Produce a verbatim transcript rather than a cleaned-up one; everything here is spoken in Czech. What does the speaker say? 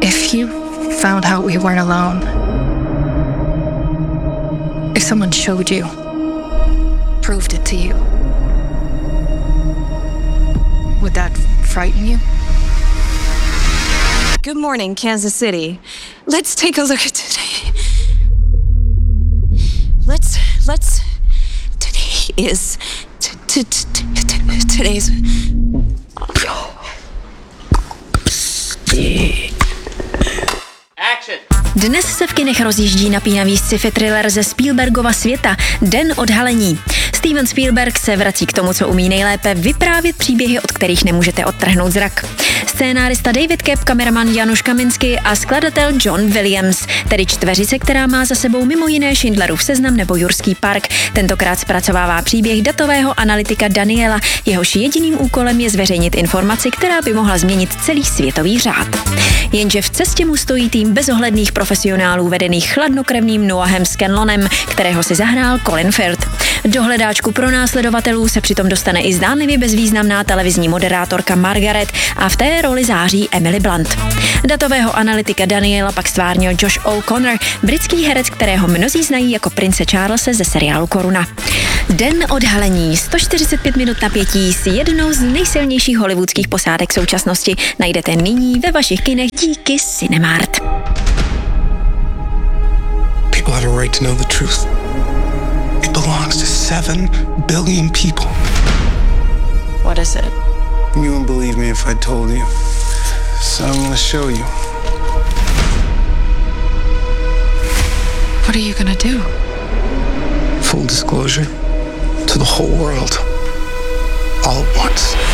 If you found out we weren't alone, if someone showed you, proved it to you, would that frighten you? Good morning, Kansas City. Let's take a look at today. Let's, let's, today is, t- t- t- t- today's... Action! Dnes se v kinech rozjíždí napínavý sci-fi thriller ze Spielbergova světa Den odhalení. Steven Spielberg se vrací k tomu, co umí nejlépe, vyprávět příběhy, od kterých nemůžete odtrhnout zrak. Scénárista David Koepp, kameraman Janusz Kaminski a skladatel John Williams, tedy čtveřice, která má za sebou mimo jiné Schindlerův seznam nebo Jurský park. Tentokrát zpracovává příběh datového analytika Daniela, jehož jediným úkolem je zveřejnit informaci, která by mohla změnit celý světový řád. Jenže v cestě mu stojí tým bezohledných profesionálů vedených chladnokrevným Noahem Scanlonem, kterého si zahrál Colin Firth. Do hledáčku pronásledovatelů se přitom dostane i zdánlivě bezvýznamná televizní moderátorka Margaret a v té roli září Emily Blunt. Datového analytika Daniela pak stvárnil Josh O'Connor, britský herec, kterého mnozí znají jako prince Charlese ze seriálu Koruna. Den odhalení, sto čtyřicet pět minut napětí s jednou z nejsilnějších hollywoodských posádek současnosti najdete nyní ve vašich kinech díky Cinemart. People have a right to know the truth. It belongs to seven billion people. What is it? You wouldn't believe me if I told you. So I'm gonna show you. What are you gonna do? Full disclosure to the whole world. All at once.